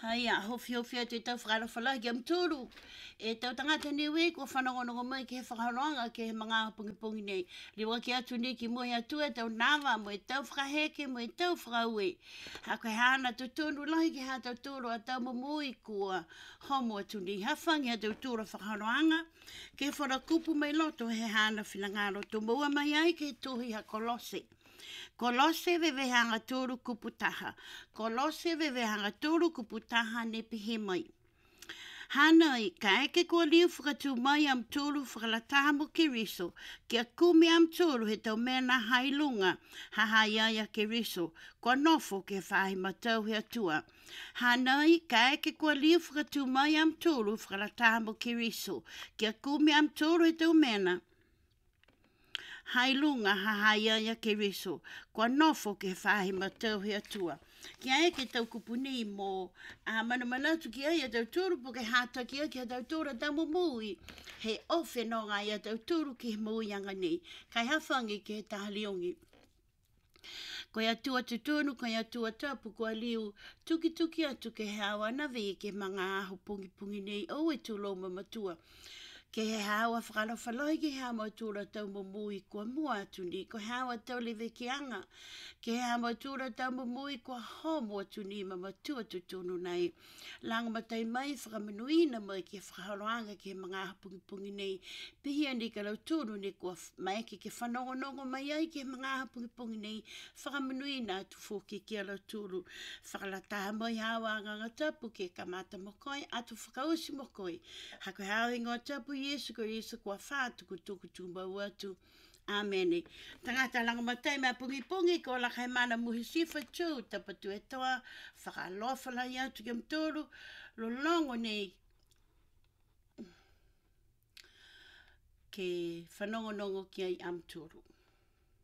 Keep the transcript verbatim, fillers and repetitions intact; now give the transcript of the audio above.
Hai a hofi hofi atu i tau whakara whala ki am tūru. E tau tangata ni wei kua whanongonongo mai ki he whakaroanga ki he mga pungi pungi nei. Liwa ki atu ni ki mohi atu e tau nawa mo e tau whakaheke mo e tau whakaue. Ha koe hana tu tūnu lahi ki ha tau tūru a tau mamui kua homo atu ni hawhangi a tau tūru whakaroanga. Ke whara kupu mai loto he hana whinangaro tu mua mai ai ke tuhi ha kolose. Kolose vevehanga tūru kuputaha. Kolose vevehanga tūru kuputaha ne pihe mai. Hanai, ka eke kua liu whakatū mai am tūru whakalatamu ke riso. Kia kumi am tūru he tau mena hailunga ha haiaia ke riso. Kua nofo ke whahi matau he atua. Hanai, ka eke kua liu whakatū mai am tūru whakalatamu ke riso. Kia kumi am tūru he tau mena hailunga ha haiaia ke riso. Kua nofo ke whahi matau he atua. Kia eke tau kupuni mo a mana manatu ki ai a tau tūru po ke hata ki ai ki a tau tūra tamu mui. He ofe no ngai a tau tūru ki he mui anga nei. Kai hawhangi ki he tahaliongi. Koe atua tutunu, koe atua tapu, koe liu tuki tuki atu ke hawa navi ke mga aho pungi pungi nei. O e tūlo mamatua. Ke he hawa whakala whalai ke hawa tūra tau mamui kua mua atu ni. Ko hawa tau lewe ki anga. Ke hawa tūra tau mamui kua homo atu ni mamatua tutunu nei. Langa matai mai whakamanuina mai ke whakaharoanga ke mga pungi pungi nei. Pihia ni ka lau tūru ni kua maeke ke whanongonongo mai ai ke mga pungi pungi nei. Whakamanuina atu fōki ke lau tūru. Whakalataha mai hawa nganga tapu ke kamata mokoi atu whakausi mokoi. Hako hawa ingoa tapu Yesu ko Yesu kua whātu ku tuku tūmba watu. Amene. Tangata langa matai mea pungi pungi ko la kai mana muhi sifa tū tapatu e toa whakalofa la ia tu kem tūru lo longo nei ke whanongonongo ki ai am tūru.